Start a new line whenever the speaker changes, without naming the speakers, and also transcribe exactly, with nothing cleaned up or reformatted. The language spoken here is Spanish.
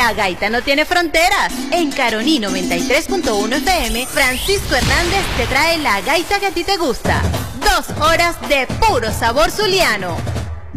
La gaita no tiene fronteras. En Caroní noventa y tres punto uno F M, Francisco Hernández te trae la gaita que a ti te gusta. Dos horas de puro sabor zuliano.